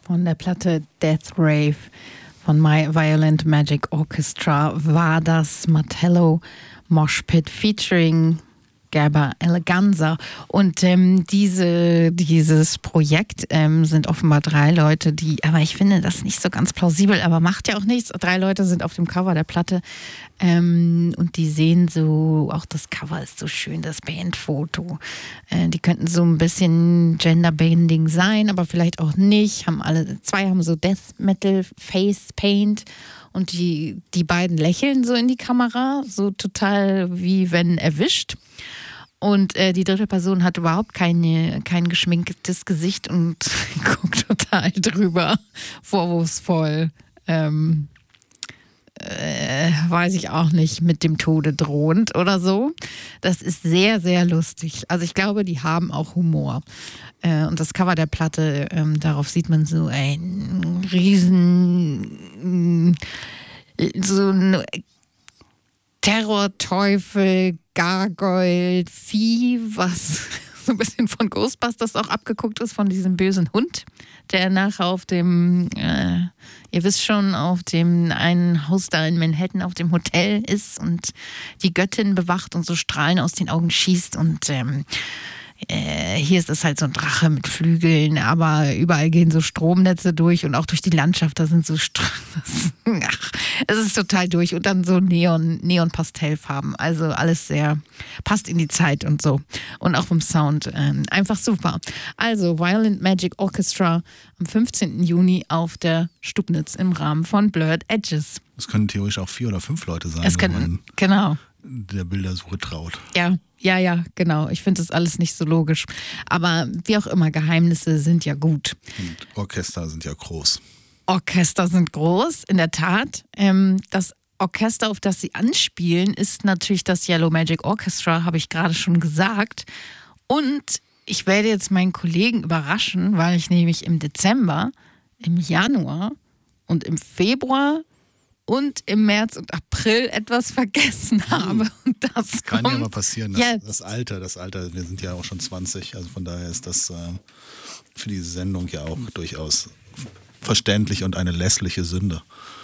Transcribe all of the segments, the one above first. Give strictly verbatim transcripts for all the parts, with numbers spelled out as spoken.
von der Platte Death Rave von My Violent Magic Orchestra war das Martello Mosh Pit featuring Gerber Eleganza. Und ähm, diese, dieses Projekt ähm, sind offenbar drei Leute, die, aber ich finde das nicht so ganz plausibel, aber macht ja auch nichts. Drei Leute sind auf dem Cover der Platte ähm, und die sehen so, auch das Cover ist so schön, das Bandfoto. Äh, die könnten so ein bisschen Genderbending sein, aber vielleicht auch nicht. Haben alle, zwei haben so Death Metal Face Paint. Und die, die beiden lächeln so in die Kamera, so total wie wenn erwischt. Und äh, die dritte Person hat überhaupt keine, kein geschminktes Gesicht und guckt total drüber, vorwurfsvoll. Ähm, äh, weiß ich auch nicht, mit dem Tode drohend oder so. Das ist sehr, sehr lustig. Also ich glaube, die haben auch Humor. Äh, und das Cover der Platte, ähm, darauf sieht man so einen riesen, so ein Terrorteufel, Gargoyle, Vieh, was so ein bisschen von Ghostbusters auch abgeguckt ist, von diesem bösen Hund, der nachher auf dem, äh, ihr wisst schon, auf dem einen Haus da in Manhattan auf dem Hotel ist und die Göttin bewacht und so Strahlen aus den Augen schießt. Und ähm, äh, hier ist es halt so ein Drache mit Flügeln, aber überall gehen so Stromnetze durch und auch durch die Landschaft, da sind so Str- Ach, es ist total durch und dann so Neon, Neon-Pastellfarben, also alles sehr, passt in die Zeit und so und auch vom Sound, ähm, einfach super. Also Violent Magic Orchestra am fünfzehnten Juni auf der Stubnitz im Rahmen von Blurred Edges. Es können theoretisch auch vier oder fünf Leute sein, es wenn kann, man genau. der Bildersuche traut. Ja, ja, ja, genau. Ich finde das alles nicht so logisch. Aber wie auch immer, Geheimnisse sind ja gut. Und Orchester sind ja groß. Orchester sind groß, in der Tat. Ähm, das Orchester, auf das sie anspielen, ist natürlich das Yellow Magic Orchestra, habe ich gerade schon gesagt. Und ich werde jetzt meinen Kollegen überraschen, weil ich nämlich im Dezember, im Januar und im Februar und im März und April etwas vergessen habe. Und das Kann kommt ja mal passieren. Das, jetzt. das Alter, das Alter, wir sind ja auch schon zwanzig, also von daher ist das äh, für diese Sendung ja auch durchaus verständlich und eine lässliche Sünde.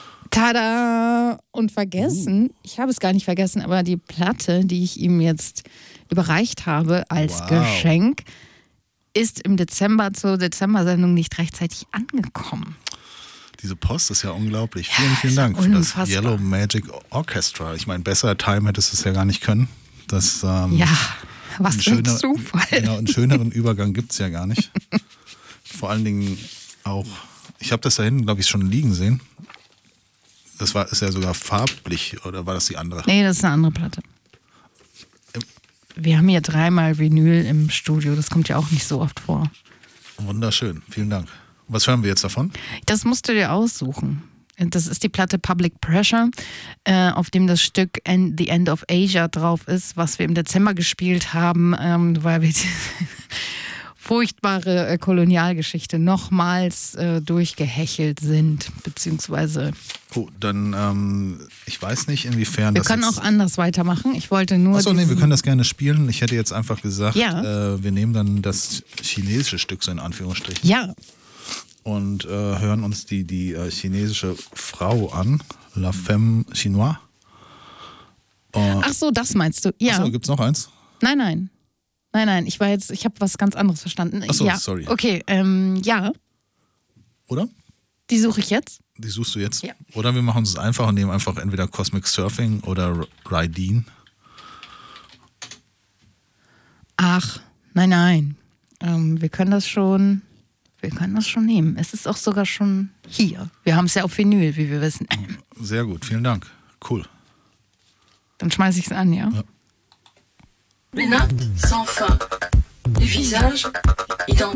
Tada! Und vergessen, ich habe es gar nicht vergessen, aber die Platte, die ich ihm jetzt überreicht habe als Wow. Geschenk, ist im Dezember zur Dezember-Sendung nicht rechtzeitig angekommen. Diese Post ist ja unglaublich. Vielen, Ja, vielen Dank für unfassbar. das Yellow Magic Orchestra. Ich meine, besser Time hättest du es ja gar nicht können. Das, ähm, Ja, was ein für ein schöner- Zufall. Genau, einen schöneren Übergang gibt es ja gar nicht. Vor allen Dingen auch, ich habe das da hinten, glaube ich, schon liegen sehen. Das war, ist ja sogar farblich, oder war das die andere? Nee, das ist eine andere Platte. Wir haben hier dreimal Vinyl im Studio, das kommt ja auch nicht so oft vor. Wunderschön, vielen Dank. Was hören wir jetzt davon? Das musst du dir aussuchen. Das ist die Platte Public Pressure, äh, auf dem das Stück End, The End of Asia drauf ist, was wir im Dezember gespielt haben, ähm, weil wir die furchtbare äh, Kolonialgeschichte nochmals äh, durchgehechelt sind, beziehungsweise... Oh, dann, ähm, ich weiß nicht, inwiefern Wir das können jetzt... auch anders weitermachen. Ich wollte nur... Achso, nee, wir diesen- können das gerne spielen. Ich hätte jetzt einfach gesagt, Ja. äh, wir nehmen dann das chinesische Stück, so in Anführungsstrichen, Ja, und äh, hören uns die, die äh, chinesische Frau an, La Femme Chinoise. Äh, ach so, das meinst du. Ja. Achso, gibt's noch eins? Nein, nein. Nein, nein, ich war jetzt, ich habe was ganz anderes verstanden. Ach so, ja. sorry. Okay, ähm, ja, Oder? die suche ich jetzt. Die suchst du jetzt? Ja. Oder wir machen es einfach und nehmen einfach entweder Cosmic Surfing oder Raideen. Ach, nein, nein. Ähm, wir können das schon, wir können das schon nehmen. Es ist auch sogar schon hier. Wir haben es ja auf Vinyl, wie wir wissen. Sehr gut, vielen Dank. Cool. Dann schmeiße ich es an, ja? Ja. Les nappes sans fin, les visages identiques.